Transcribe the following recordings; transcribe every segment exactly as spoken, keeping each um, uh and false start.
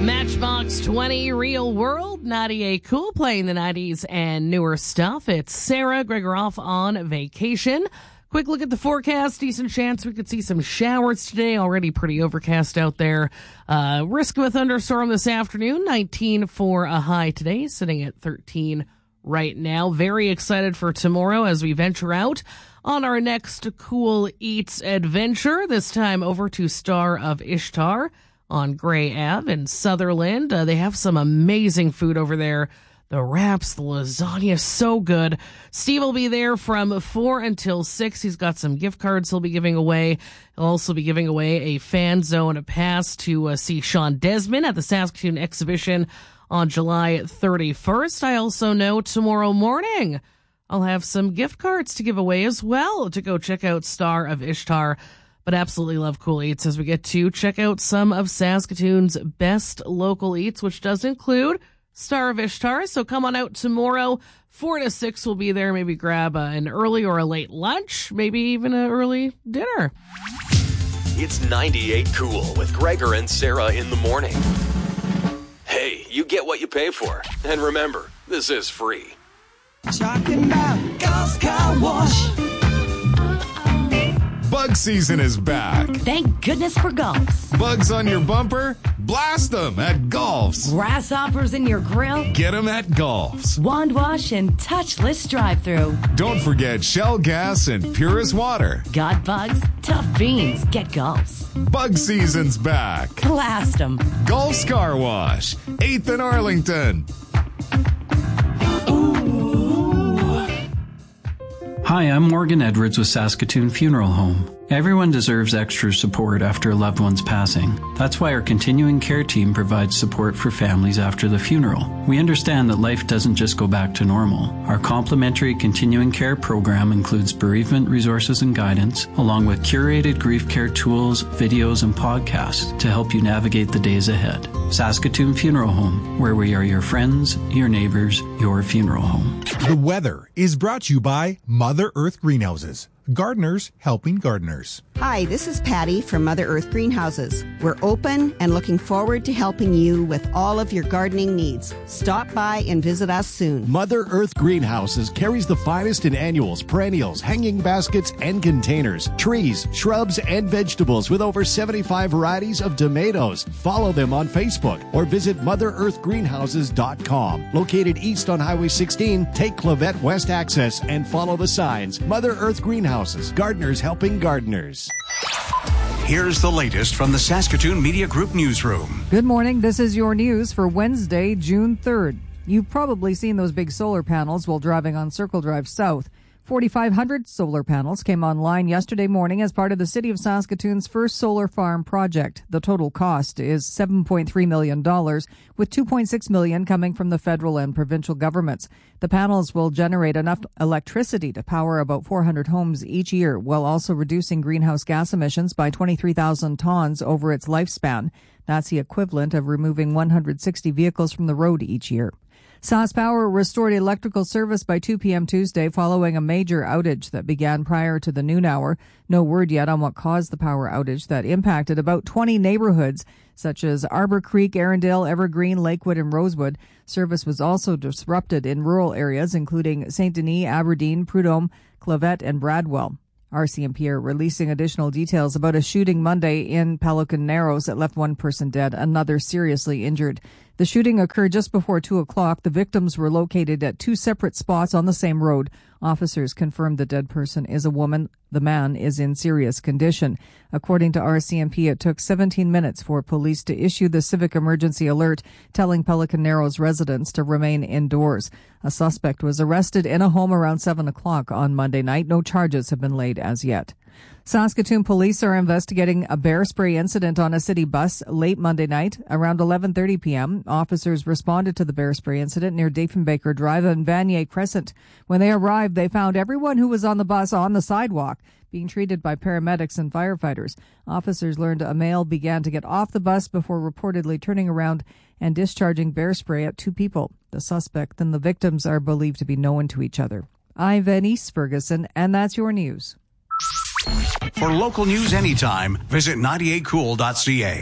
Matchbox twenty, Real World, ninety-eight Cool, playing the nineties and newer stuff. It's Sarah, Gregor off on vacation. Quick look at the forecast. Decent chance we could see some showers today. Already pretty overcast out there. Uh, risk of a thunderstorm this afternoon. nineteen for a high today, sitting at thirteen right now. Very excited for tomorrow as we venture out on our next Cool Eats adventure. This time over to Star of Ishtar on Gray Ave in Sutherland. Uh, they have some amazing food over there. The wraps, the lasagna, so good. Steve will be there from four until six. He's got some gift cards he'll be giving away. He'll also be giving away a fan zone, a pass to uh, see Sean Desmond at the Saskatoon exhibition on July thirty-first. I also know tomorrow morning I'll have some gift cards to give away as well to go check out Star of Ishtar. But absolutely love Cool Eats as we get to check out some of Saskatoon's best local eats, which does include Star of Ishtar. So come on out tomorrow, four to six. We'll be there. Maybe grab uh, an early or a late lunch, maybe even an early dinner. It's ninety-eight Cool with Gregor and Sarah in the morning. Hey, you get what you pay for. And remember, this is free. Talking about Golf's Car Wash. Bug season is back. Thank goodness for Golf's. Bugs on your bumper? Blast them at Golf's. Grasshoppers in your grill? Get them at Golf's. Wand wash and touchless drive-thru. Don't forget Shell gas and Purist water. Got bugs? Tough beans. Get Golf's. Bug season's back. Blast them. Golf's Car Wash, eighth and Arlington. Hi, I'm Morgan Edwards with Saskatoon Funeral Home. Everyone deserves extra support after a loved one's passing. That's why our continuing care team provides support for families after the funeral. We understand that life doesn't just go back to normal. Our complimentary continuing care program includes bereavement resources and guidance, along with curated grief care tools, videos, and podcasts to help you navigate the days ahead. Saskatoon Funeral Home, where we are your friends, your neighbors, your funeral home. The weather is brought to you by Mother Earth Greenhouses. Gardeners helping gardeners. Hi, this is Patty from Mother Earth Greenhouses. We're open and looking forward to helping you with all of your gardening needs. Stop by and visit us soon. Mother Earth Greenhouses carries the finest in annuals, perennials, hanging baskets, and containers, trees, shrubs, and vegetables with over seventy-five varieties of tomatoes. Follow them on Facebook or visit mother earth greenhouses dot com. Located east on Highway sixteen, take Clavette West Access and follow the signs. Mother Earth Greenhouses, gardeners helping gardeners. Here's the latest from the Saskatoon Media Group newsroom. Good morning. This is your news for Wednesday, June third. You've probably seen those big solar panels while driving on Circle Drive South. forty-five hundred solar panels came online yesterday morning as part of the City of Saskatoon's first solar farm project. The total cost is seven point three million dollars, with two point six million dollars coming from the federal and provincial governments. The panels will generate enough electricity to power about four hundred homes each year, while also reducing greenhouse gas emissions by twenty-three thousand tons over its lifespan. That's the equivalent of removing one hundred sixty vehicles from the road each year. SaskPower restored electrical service by two p.m. Tuesday following a major outage that began prior to the noon hour. No word yet on what caused the power outage that impacted about twenty neighborhoods, such as Arbor Creek, Arundel, Evergreen, Lakewood, and Rosewood. Service was also disrupted in rural areas, including Saint Denis, Aberdeen, Prudhomme, Clavette, and Bradwell. R C M P are releasing additional details about a shooting Monday in Pelican Narrows that left one person dead, another seriously injured. The shooting occurred just before two o'clock. The victims were located at two separate spots on the same road. Officers confirmed the dead person is a woman. The man is in serious condition. According to R C M P, it took seventeen minutes for police to issue the civic emergency alert, telling Pelican Narrows residents to remain indoors. A suspect was arrested in a home around seven o'clock on Monday night. No charges have been laid as yet. Saskatoon police are investigating a bear spray incident on a city bus late Monday night. Around eleven thirty p.m., officers responded to the bear spray incident near Diefenbaker Drive and Vanier Crescent. When they arrived, they found everyone who was on the bus on the sidewalk, being treated by paramedics and firefighters. Officers learned a male began to get off the bus before reportedly turning around and discharging bear spray at two people. The suspect and the victims are believed to be known to each other. I'm Venice Ferguson, and that's your news. For local news anytime, visit ninety-eight cool dot c a.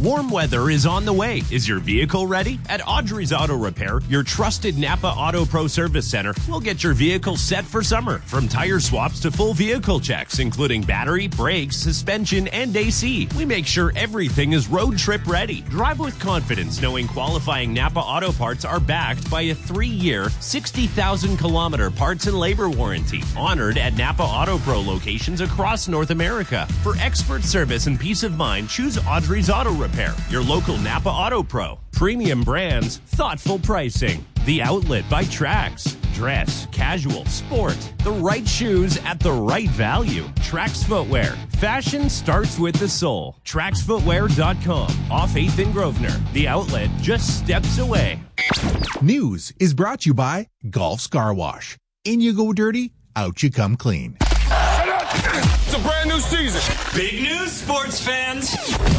Warm weather is on the way. Is your vehicle ready? At Audrey's Auto Repair, your trusted Napa Auto Pro Service Center will get your vehicle set for summer. From tire swaps to full vehicle checks, including battery, brakes, suspension, and A C. We make sure everything is road trip ready. Drive with confidence knowing qualifying Napa Auto Parts are backed by a three-year, sixty thousand kilometer parts and labor warranty. Honored at Napa Auto Pro locations across North America. For expert service and peace of mind, choose Audrey's Auto Repair, your local Napa Auto Pro. Premium brands, thoughtful pricing. The Outlet by Trax. Dress, casual, sport. The right shoes at the right value. Trax Footwear. Fashion starts with the soul. Trax Footwear dot com. Off eighth and Grosvenor. The Outlet, just steps away. News is brought to you by Golf's Car Wash. In you go dirty, out you come clean. It's a brand new season. Big news, sports fans.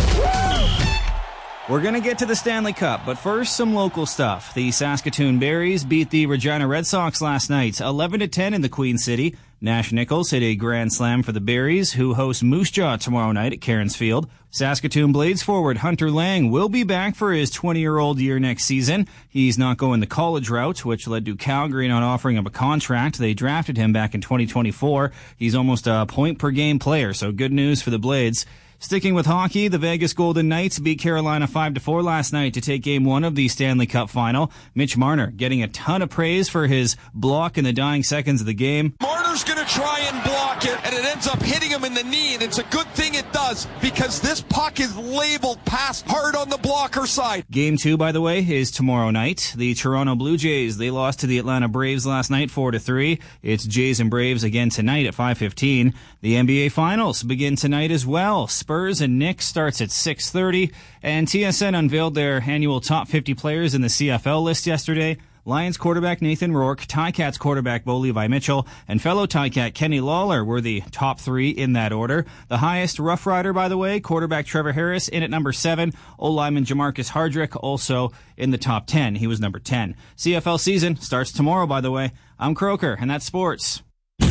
We're going to get to the Stanley Cup, but first, some local stuff. The Saskatoon Berries beat the Regina Red Sox last night, eleven to ten in the Queen City. Nash Nichols hit a grand slam for the Berries, who host Moose Jaw tomorrow night at Cairns Field. Saskatoon Blades forward Hunter Lang will be back for his twenty-year-old year next season. He's not going the college route, which led to Calgary not offering him a contract. They drafted him back in twenty twenty-four. He's almost a point-per-game player, so good news for the Blades. Sticking with hockey, the Vegas Golden Knights beat Carolina five to four last night to take game one of the Stanley Cup final. Mitch Marner getting a ton of praise for his block in the dying seconds of the game. Marner's going to try and block it, and it ends up hitting him in the knee, and it's a good thing it does, because this puck is labeled pass hard on the blocker side. Game two, by the way, is tomorrow night. The Toronto Blue Jays, they lost to the Atlanta Braves last night four to three. It's Jays and Braves again tonight at five fifteen. The N B A Finals begin tonight as well. Spurs and Knicks starts at six thirty, and T S N unveiled their annual top fifty players in the C F L list yesterday. Lions quarterback Nathan Rourke, Ticats quarterback Bo Levi Mitchell, and fellow Ticat Kenny Lawler were the top three in that order. The highest Rough Rider, by the way, quarterback Trevor Harris in at number seven. O-lineman Jamarcus Hardrick also in the top ten. He was number ten. C F L season starts tomorrow, by the way. I'm Croker, and that's sports.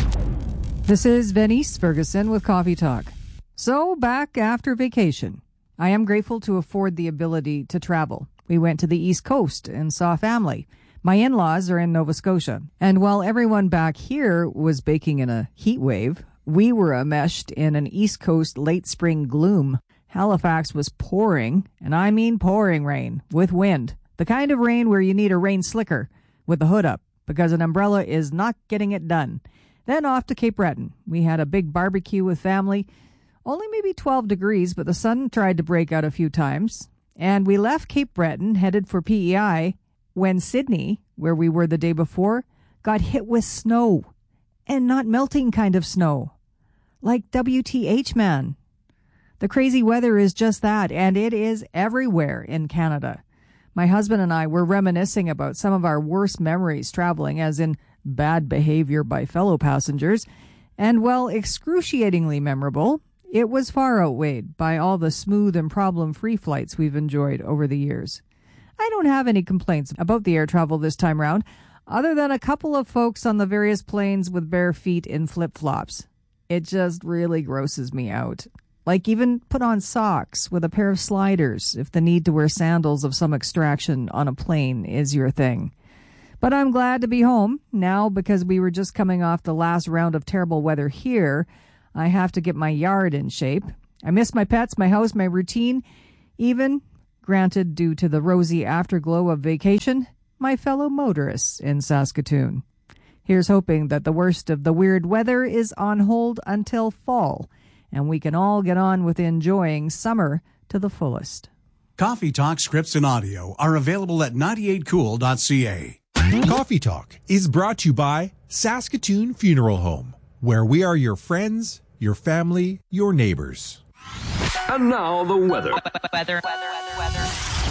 This is Venice Ferguson with Coffee Talk. So, back after vacation. I am grateful to afford the ability to travel. We went to the East Coast and saw family. My in-laws are in Nova Scotia. And while everyone back here was baking in a heat wave, we were enmeshed in an East Coast late spring gloom. Halifax was pouring, and I mean pouring rain, with wind. The kind of rain where you need a rain slicker with the hood up, because an umbrella is not getting it done. Then off to Cape Breton. We had a big barbecue with family. Only maybe twelve degrees, but the sun tried to break out a few times. And we left Cape Breton, headed for P E I, when Sydney, where we were the day before, got hit with snow. And not melting kind of snow. Like W T H, man. The crazy weather is just that, and it is everywhere in Canada. My husband and I were reminiscing about some of our worst memories traveling, as in bad behavior by fellow passengers. And while excruciatingly memorable, it was far outweighed by all the smooth and problem-free flights we've enjoyed over the years. I don't have any complaints about the air travel this time round, other than a couple of folks on the various planes with bare feet in flip-flops. It just really grosses me out. Like even put on socks with a pair of sliders if the need to wear sandals of some extraction on a plane is your thing. But I'm glad to be home now because we were just coming off the last round of terrible weather here. I have to get my yard in shape. I miss my pets, my house, my routine, even, granted due to the rosy afterglow of vacation, my fellow motorists in Saskatoon. Here's hoping that the worst of the weird weather is on hold until fall, and we can all get on with enjoying summer to the fullest. Coffee Talk scripts and audio are available at ninety-eight cool dot c a. Coffee Talk is brought to you by Saskatoon Funeral Home, where we are your friends, your family, your neighbors. And now the weather. Weather, weather, weather.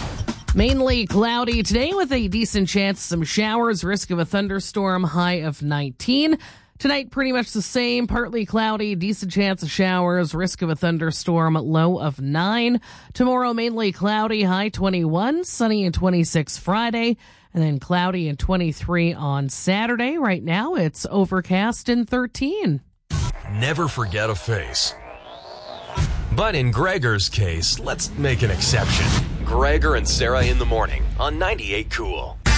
Mainly cloudy today with a decent chance of some showers, risk of a thunderstorm, high of nineteen. Tonight, pretty much the same, partly cloudy, decent chance of showers, risk of a thunderstorm, low of nine. Tomorrow, mainly cloudy, high twenty-one, sunny and twenty-six Friday, and then cloudy and twenty-three on Saturday. Right now, it's overcast and thirteen. Never forget a face. But in Gregor's case, let's make an exception. Gregor and Sarah in the morning on ninety-eight Cool.